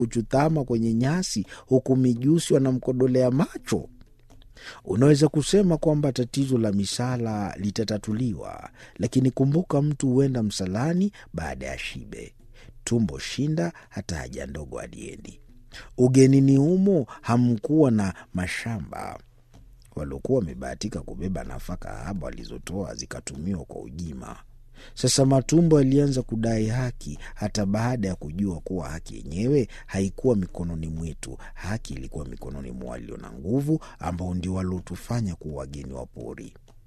kuchutama kwenye nyasi, huku mijusi wanamkodolea macho. Unaweza kusema kwamba tatizo la misala litatatuliwa, lakini kumbuka, mtu huenda msalani baada ya shibe. Tumbo shinda, hata haja ndogo haliendi. Ugenini humo hamkuwa na mashamba. Waliokuwa wamebahatika kubeba nafaka haba walizotoa zikatumiwa kwa ujima. Sasa matumbo yalianza kudai haki, hata baada ya kujua kuwa haki yenyewe haikuwa mikononi mwetu. Haki ilikuwa mikononi mwa walio na nguvu, ambao ndio waliotufanya kuwa wageni wa pori.